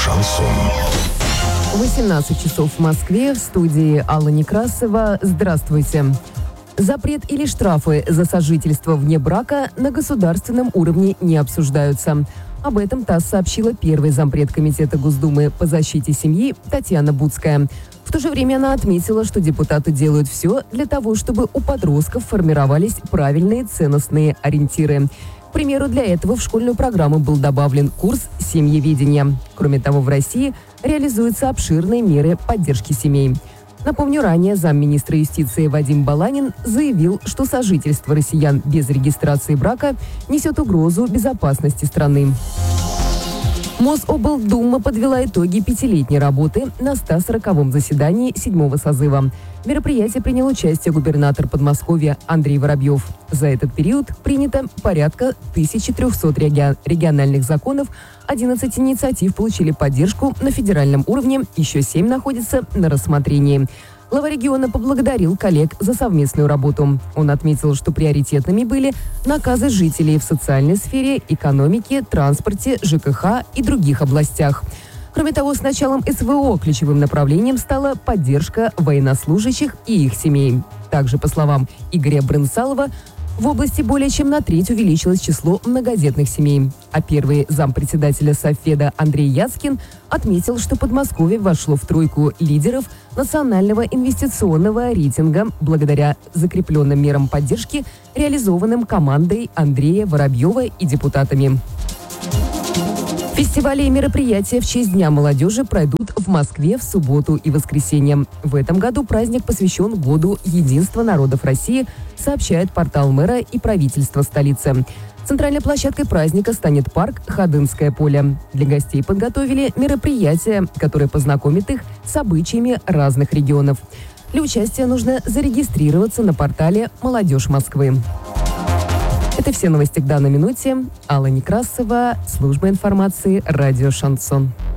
Шансон. 18 часов в Москве. В студии Алла Некрасова. Здравствуйте. Запрет или штрафы за сожительство вне брака на государственном уровне не обсуждаются. Об этом ТАСС сообщила первый зампред Комитета Госдумы по защите семьи Татьяна Буцкая. В то же время она отметила, что депутаты делают все для того, чтобы у подростков формировались правильные ценностные ориентиры. К примеру, для этого в школьную программу был добавлен курс семьеведения. Кроме того, в России реализуются обширные меры поддержки семей. Напомню, ранее замминистра юстиции Вадим Баланин заявил, что сожительство россиян без регистрации брака несет угрозу безопасности страны. Мособлдума подвела итоги пятилетней работы на 140-м заседании 7-го созыва. В мероприятии принял участие губернатор Подмосковья Андрей Воробьев. За этот период принято порядка 1300 региональных законов, 11 инициатив получили поддержку на федеральном уровне, еще 7 находятся на рассмотрении. Глава региона поблагодарил коллег за совместную работу. Он отметил, что приоритетными были наказы жителей в социальной сфере, экономике, транспорте, ЖКХ и других областях. Кроме того, с началом СВО ключевым направлением стала поддержка военнослужащих и их семей. Также, по словам Игоря Брынсалова, в области более чем на треть увеличилось число многодетных семей. А первый зампредседателя Софеда Андрей Яцкин отметил, что Подмосковье вошло в тройку лидеров национального инвестиционного рейтинга благодаря закрепленным мерам поддержки, реализованным командой Андрея Воробьева и депутатами. Фестивали и мероприятия в честь Дня молодежи пройдут в Москве в субботу и воскресенье. В этом году праздник посвящен Году единства народов России, сообщает портал мэра и правительства столицы. Центральной площадкой праздника станет парк «Ходынское поле». Для гостей подготовили мероприятие, которое познакомит их с обычаями разных регионов. Для участия нужно зарегистрироваться на портале «Молодежь Москвы». Это все новости к данной минуте. Алла Некрасова, служба информации «Радио Шансон».